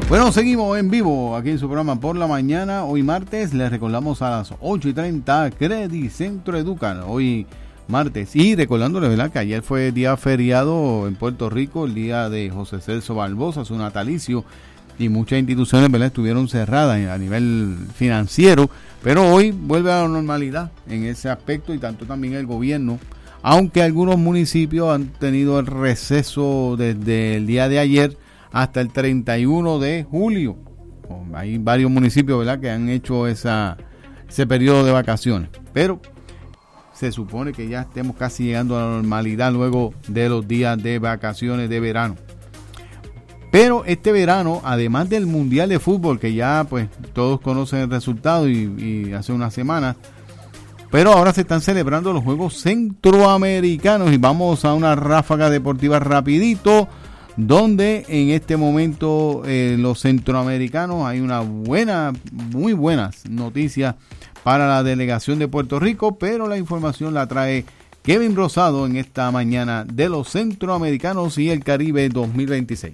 Bueno, seguimos en vivo aquí en su programa Por la Mañana. Hoy martes, les recordamos a las 8:30, Credit Centro Educa. Hoy martes. Y recordándoles, ¿verdad?, que ayer fue día feriado en Puerto Rico, el día de José Celso Barbosa, su natalicio. Y muchas instituciones, ¿verdad?, estuvieron cerradas a nivel financiero. Pero hoy vuelve a la normalidad en ese aspecto y tanto también el gobierno. Aunque algunos municipios han tenido el receso desde el día de ayer hasta el 31 de julio. Hay varios municipios, ¿verdad?, que han hecho ese periodo de vacaciones. Pero se supone que ya estemos casi llegando a la normalidad luego de los días de vacaciones de verano. Pero este verano, además del Mundial de Fútbol, que ya pues todos conocen el resultado y hace unas semanas, pero ahora se están celebrando los Juegos Centroamericanos y vamos a una ráfaga deportiva rapidito, donde en este momento los centroamericanos hay muy buenas noticias para la delegación de Puerto Rico, pero la información la trae Kevin Rosado en esta mañana de los Centroamericanos y el Caribe 2026.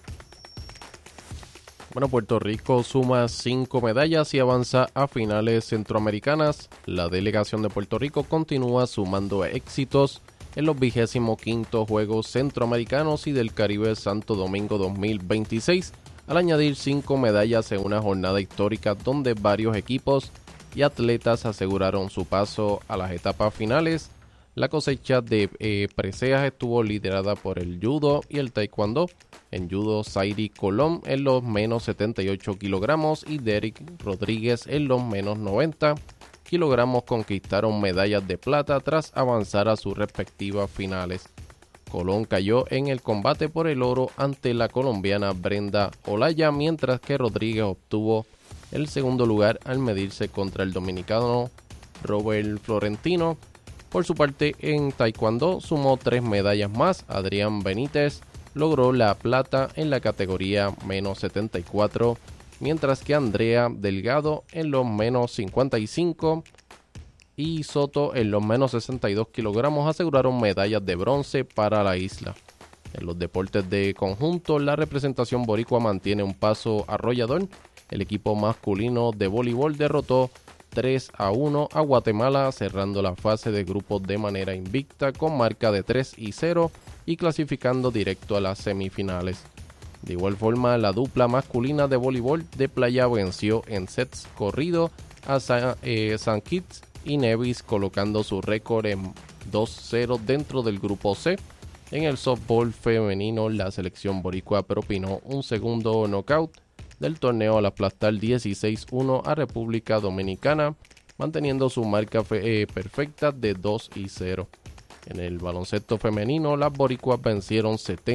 Bueno, Puerto Rico suma 5 medallas y avanza a finales centroamericanas. La delegación de Puerto Rico continúa sumando éxitos en los 25 Juegos Centroamericanos y del Caribe Santo Domingo 2026, al añadir 5 medallas en una jornada histórica donde varios equipos y atletas aseguraron su paso a las etapas finales. La cosecha de preseas estuvo liderada por el judo y el taekwondo. En judo, Zairi Colón en los menos 78 kilogramos y Derek Rodríguez en los menos 90 kilogramos conquistaron medallas de plata tras avanzar a sus respectivas finales. Colón cayó en el combate por el oro ante la colombiana Brenda Olaya, mientras que Rodríguez obtuvo el segundo lugar al medirse contra el dominicano Robert Florentino. Por su parte, en taekwondo sumó 3 medallas más. Adrián Benítez logró la plata en la categoría menos 74, mientras que Andrea Delgado en los menos 55 y Soto en los menos 62 kilogramos aseguraron medallas de bronce para la isla. En los deportes de conjunto, la representación boricua mantiene un paso arrollador. El equipo masculino de voleibol derrotó 3-1 a Guatemala, cerrando la fase de grupos de manera invicta con marca de 3-0 y clasificando directo a las semifinales. De igual forma, la dupla masculina de voleibol de playa venció en sets corridos a San Kitts y Nevis, colocando su récord en 2-0 dentro del grupo C. En el softball femenino, la selección boricua propinó un segundo knockout del torneo al aplastar 16-1 a República Dominicana, manteniendo su marca perfecta de 2-0. En el baloncesto femenino, las boricuas vencieron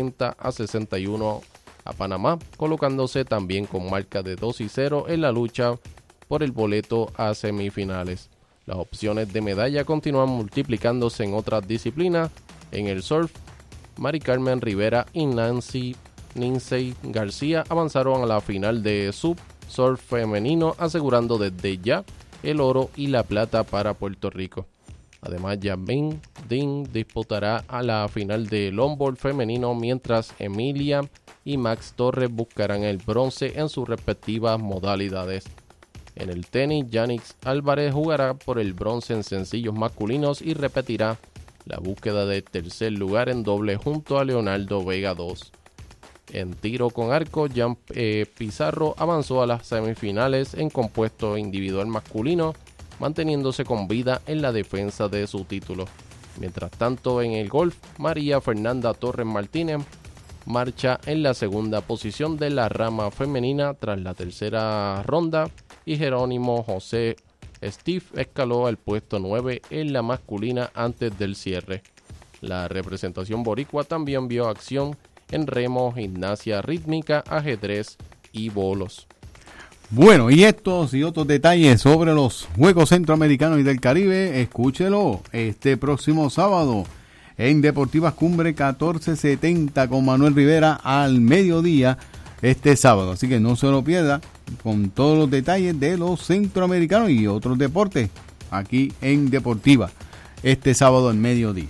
70-61 a Panamá, colocándose también con marca de 2-0 en la lucha por el boleto a semifinales. Las opciones de medalla continúan multiplicándose en otras disciplinas. En el surf, Mari Carmen Rivera y Nincy García avanzaron a la final de surf femenino, asegurando desde ya el oro y la plata para Puerto Rico. Además, Yasmin Dean disputará a la final de longboard femenino, mientras Emilia y Max Torres buscarán el bronce en sus respectivas modalidades. En el tenis, Yanix Álvarez jugará por el bronce en sencillos masculinos y repetirá la búsqueda de tercer lugar en doble junto a Leonardo Vega 2. En tiro con arco, Jan Pizarro avanzó a las semifinales en compuesto individual masculino, manteniéndose con vida en la defensa de su título. Mientras tanto, en el golf, María Fernanda Torres Martínez marcha en la segunda posición de la rama femenina tras la tercera ronda y Jerónimo José Steve escaló al puesto 9 en la masculina antes del cierre. La representación boricua también vio acción en remo, gimnasia rítmica, ajedrez y bolos. Bueno, y estos y otros detalles sobre los Juegos Centroamericanos y del Caribe, escúchelo este próximo sábado en Deportivas Cumbre 1470 con Manuel Rivera al mediodía este sábado. Así que no se lo pierda, con todos los detalles de los centroamericanos y otros deportes aquí en Deportiva este sábado al mediodía.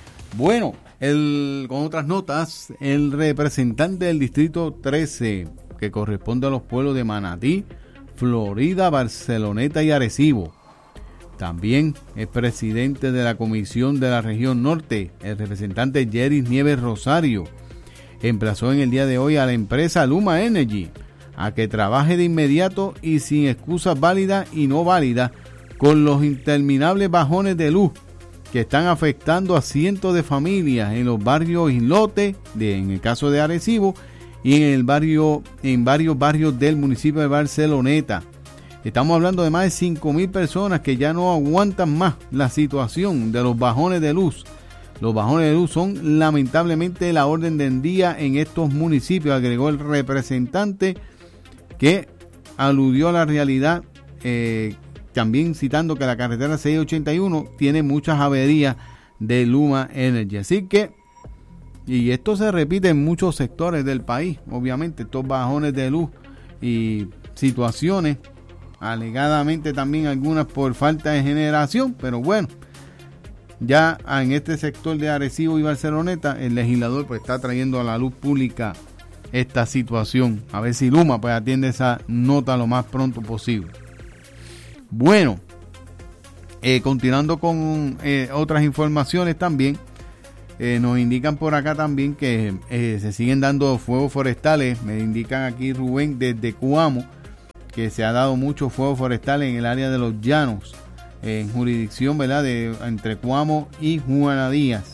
Bueno, con otras notas, el representante del Distrito 13, que corresponde a los pueblos de Manatí, Florida, Barceloneta y Arecibo. También es presidente de la Comisión de la Región Norte, el representante Jerry Nieves Rosario. Emplazó en el día de hoy a la empresa Luma Energy a que trabaje de inmediato y sin excusas válidas y no válidas con los interminables bajones de luz que están afectando a cientos de familias en los barrios islotes, en el caso de Arecibo, y en varios barrios del municipio de Barceloneta. Estamos hablando de más de 5,000 personas que ya no aguantan más la situación de los bajones de luz. Los bajones de luz son lamentablemente la orden del día en estos municipios, agregó el representante, que aludió a la realidad, también citando que la carretera 681 tiene muchas averías de Luma Energy. Así que, y esto se repite en muchos sectores del país, obviamente, estos bajones de luz y situaciones, alegadamente también algunas por falta de generación, pero bueno, ya en este sector de Arecibo y Barceloneta, el legislador pues está trayendo a la luz pública esta situación. A ver si Luma pues atiende esa nota lo más pronto posible. Bueno, continuando con otras informaciones también, nos indican por acá también que se siguen dando fuegos forestales. Me indican aquí Rubén desde Cuamo que se ha dado muchos fuegos forestales en el área de los Llanos, en jurisdicción, ¿verdad?, entre Cuamo y Juana Díaz.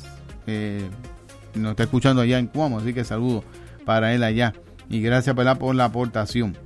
Nos está escuchando allá en Cuamo, así que saludo para él allá y gracias, ¿verdad?, por la aportación.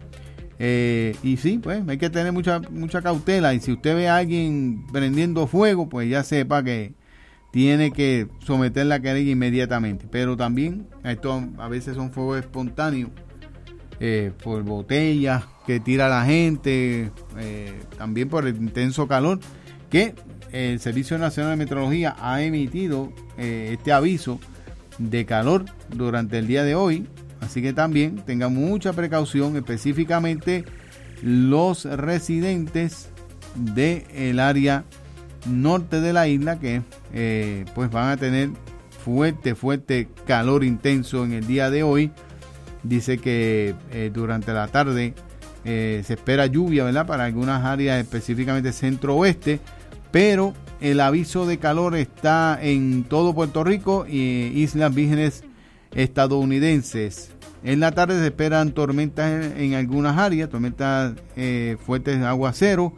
Y sí, pues hay que tener mucha cautela, y si usted ve a alguien prendiendo fuego, pues ya sepa que tiene que someter la querella inmediatamente. Pero también esto a veces son fuegos espontáneos, por botellas que tira la gente, también por el intenso calor, que el Servicio Nacional de Meteorología ha emitido este aviso de calor durante el día de hoy. Así que también tengan mucha precaución, específicamente los residentes del área norte de la isla, que pues van a tener fuerte calor intenso en el día de hoy. Dice que durante la tarde se espera lluvia, ¿verdad?, para algunas áreas, específicamente centro-oeste, pero el aviso de calor está en todo Puerto Rico y Islas Vírgenes estadounidenses. En la tarde se esperan tormentas en algunas áreas, tormentas fuertes, aguacero,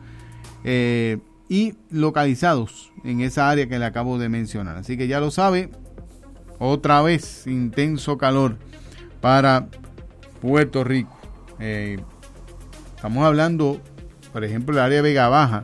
y localizados en esa área que le acabo de mencionar. Así que ya lo sabe, otra vez intenso calor para Puerto Rico. Estamos hablando, por ejemplo, el área de Vega Baja,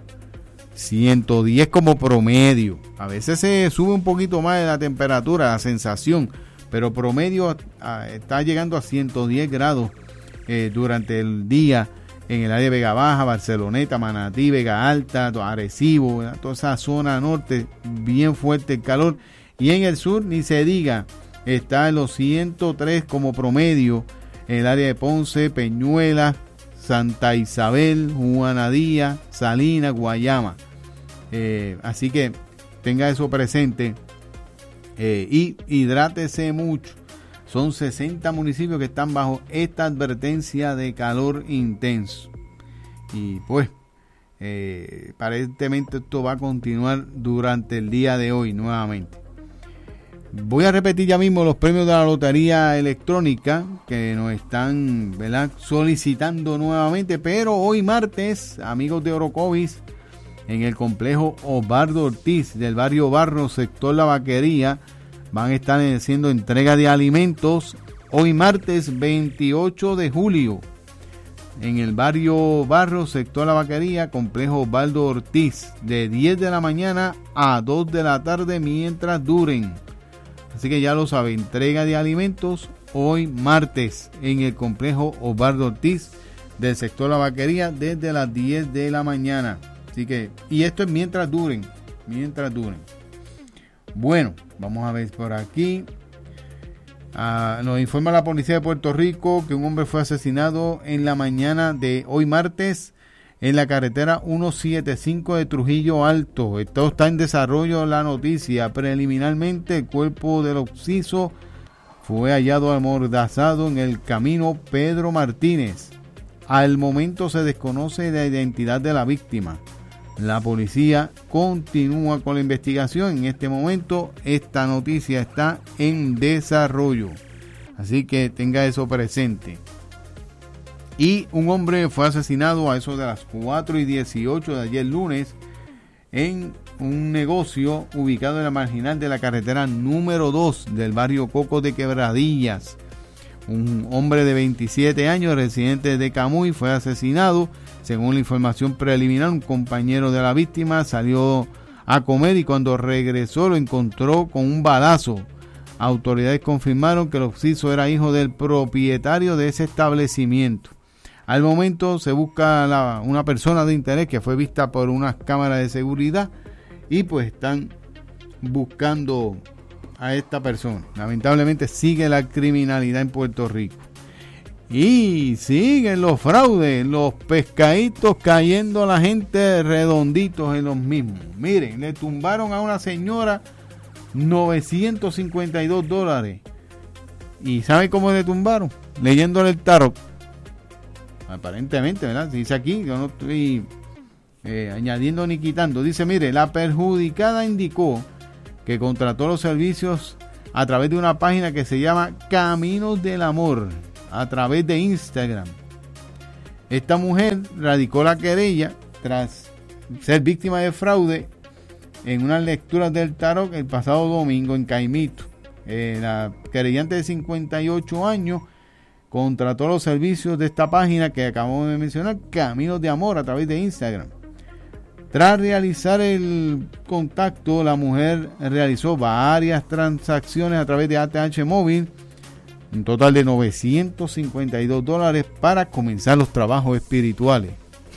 110 como promedio. A veces se sube un poquito más de la temperatura, la sensación, pero promedio está llegando a 110 grados durante el día en el área de Vega Baja, Barceloneta, Manatí, Vega Alta, Arecibo, ¿verdad?, toda esa zona norte, bien fuerte el calor. Y en el sur, ni se diga, está en los 103 como promedio en el área de Ponce, Peñuelas, Santa Isabel, Juana Díaz, Salinas, Guayama. Así que tenga eso presente y hidrátese mucho. Son 60 municipios que están bajo esta advertencia de calor intenso. Y pues, aparentemente esto va a continuar durante el día de hoy nuevamente. Voy a repetir ya mismo los premios de la lotería electrónica que nos están, ¿verdad?, solicitando nuevamente. Pero hoy martes, amigos de Orocovis, en el complejo Osvaldo Ortiz del barrio Barro, sector La Vaquería, van a estar haciendo entrega de alimentos hoy martes 28 de julio en el barrio Barro, sector La Vaquería, complejo Osvaldo Ortiz, de 10 de la mañana a 2 de la tarde mientras duren. Así que ya lo sabe, entrega de alimentos hoy martes en el complejo Osvaldo Ortiz del sector La Vaquería desde las 10 de la mañana. Así que, y esto es mientras duren. Bueno, vamos a ver por aquí. Nos informa la policía de Puerto Rico que un hombre fue asesinado en la mañana de hoy martes en la carretera 175 de Trujillo Alto. Esto está en desarrollo la noticia. Preliminarmente, el cuerpo del occiso fue hallado amordazado en el camino Pedro Martínez. Al momento se desconoce la identidad de la víctima. La policía continúa con la investigación. En este momento esta noticia está en desarrollo. Así que tenga eso presente. Y un hombre fue asesinado a eso de las 4:18 de ayer lunes en un negocio ubicado en la marginal de la carretera número 2 del barrio Coco de Quebradillas. Un hombre de 27 años, residente de Camuy, fue asesinado. Según la información preliminar, un compañero de la víctima salió a comer y cuando regresó lo encontró con un balazo. Autoridades confirmaron que el occiso era hijo del propietario de ese establecimiento. Al momento se busca una persona de interés que fue vista por unas cámaras de seguridad y pues están buscando a esta persona. Lamentablemente sigue la criminalidad en Puerto Rico. Y siguen los fraudes, los pescaditos cayendo a la gente redonditos en los mismos. Miren, le tumbaron a una señora $952. ¿Y sabe cómo le tumbaron? Leyéndole el tarot. Aparentemente, ¿verdad? Dice aquí, yo no estoy añadiendo ni quitando. Dice, mire, la perjudicada indicó que contrató los servicios a través de una página que se llama Caminos del Amor, a través de Instagram. Esta mujer radicó la querella tras ser víctima de fraude en unas lecturas del tarot el pasado domingo en Caimito. La querellante de 58 años contrató los servicios de esta página que acabamos de mencionar, Caminos de Amor, a través de Instagram. Tras realizar el contacto, la mujer realizó varias transacciones a través de ATH Móvil, un total de $952 para comenzar los trabajos espirituales.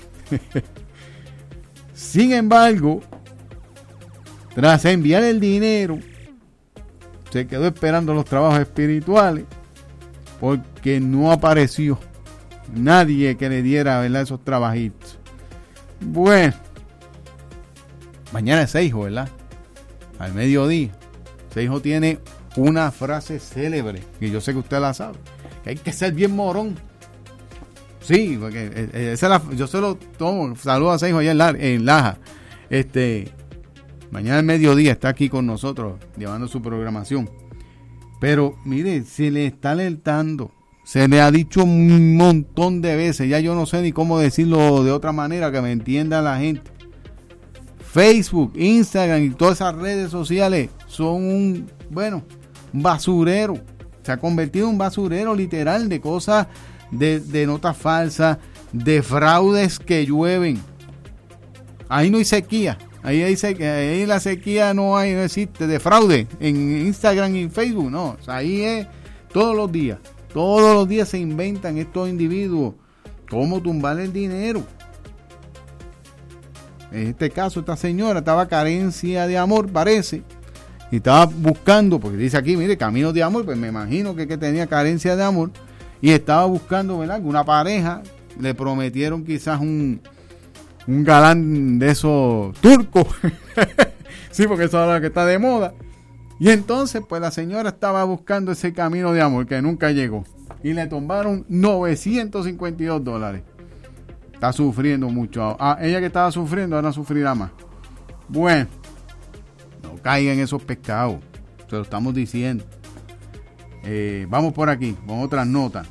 Sin embargo, tras enviar el dinero, se quedó esperando los trabajos espirituales porque no apareció nadie que le diera, ¿verdad?, esos trabajitos. Bueno, mañana es Seijo, ¿verdad? Al mediodía. Seijo tiene una frase célebre, que yo sé que usted la sabe, que hay que ser bien morón. Sí, porque yo se lo tomo. Saludos a Seijo allá en Laja. Mañana al mediodía está aquí con nosotros, llevando su programación. Pero, mire, se le está alertando. Se le ha dicho un montón de veces. Ya yo no sé ni cómo decirlo de otra manera que me entienda la gente. Facebook, Instagram y todas esas redes sociales son un basurero. Se ha convertido en un basurero literal de cosas, de notas falsas, de fraudes que llueven. Ahí no hay sequía. Ahí la sequía no existe de fraude en Instagram y Facebook, no. O sea, ahí es todos los días se inventan estos individuos cómo tumbar el dinero. En este caso, esta señora estaba carencia de amor, parece, y estaba buscando, porque dice aquí, mire, Caminos de Amor, pues me imagino que tenía carencia de amor, y estaba buscando, ¿verdad?, una pareja. Le prometieron quizás un galán de esos turcos. Sí, porque eso es lo que está de moda. Y entonces, pues la señora estaba buscando ese camino de amor que nunca llegó. Y le tumbaron $952. Está sufriendo mucho. Ella que estaba sufriendo, ahora sufrirá más. Bueno, no caigan en esos pescados. Se lo estamos diciendo. Vamos por aquí, con otras notas.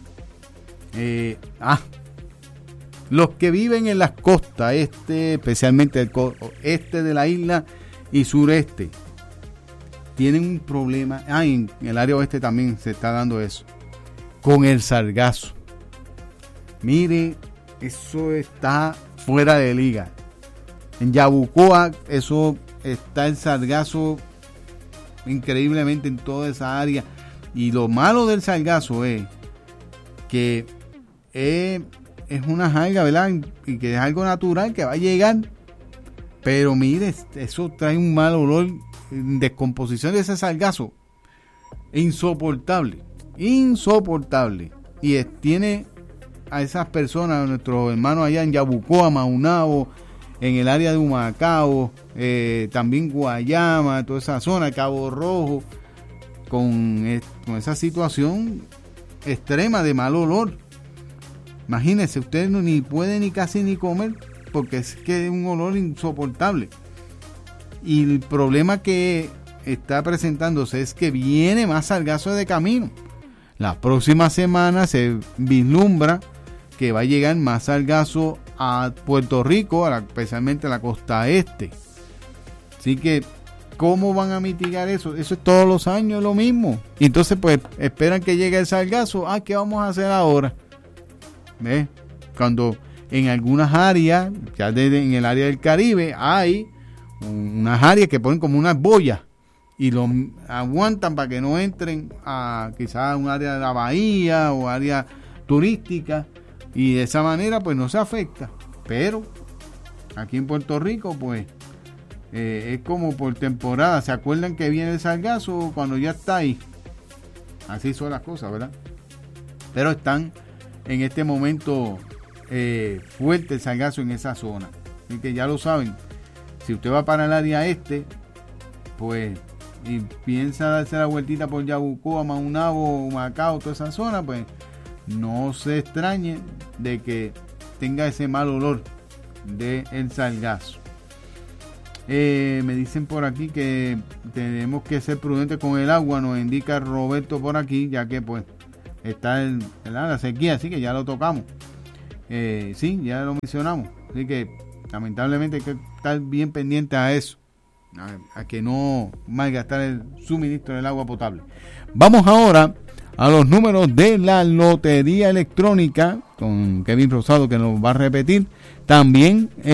Los que viven en las costas especialmente el este de la isla y sureste, tienen un problema. En el área oeste también se está dando eso, con el sargazo. Mire, eso está fuera de liga. En Yabucoa, eso está el sargazo increíblemente en toda esa área. Y lo malo del sargazo es que es una alga, ¿verdad? Y que es algo natural que va a llegar. Pero mire, eso trae un mal olor, descomposición de ese sargazo. Insoportable. Y tiene a esas personas, a nuestros hermanos allá en Yabucoa, Maunabo, en el área de Humacao, también Guayama, toda esa zona, Cabo Rojo. con esa situación extrema de mal olor. Imagínense, usted ni puede ni casi ni comer porque es que es un olor insoportable. Y el problema que está presentándose es que viene más sargazo de camino. La próxima semana se vislumbra que va a llegar más sargazo a Puerto Rico, especialmente a la costa este. Así que, ¿cómo van a mitigar eso? Eso es todos los años lo mismo. Y entonces, pues, esperan que llegue el sargazo. ¿Qué vamos a hacer ahora? ¿Ves? Cuando en algunas áreas, ya en el área del Caribe, hay unas áreas que ponen como unas boyas y lo aguantan para que no entren a quizás un área de la bahía o área turística, y de esa manera pues no se afecta. Pero aquí en Puerto Rico pues es como por temporada. ¿Se acuerdan que viene el sargazo cuando ya está ahí? Así son las cosas, ¿verdad? Pero están en este momento fuerte el sargazo en esa zona. Así que ya lo saben. Si usted va para el área este, pues, y piensa darse la vueltita por Yabucoa, Maunabo, Macao, toda esa zona, pues no se extrañe de que tenga ese mal olor del sargazo. Me dicen por aquí que tenemos que ser prudentes con el agua, nos indica Roberto por aquí, ya que pues está la sequía, así que ya lo tocamos. Sí, ya lo mencionamos, así que lamentablemente hay que estar bien pendiente a eso, a que no malgastar el suministro del agua potable. Vamos ahora a los números de la Lotería Electrónica con Kevin Rosado, que nos va a repetir también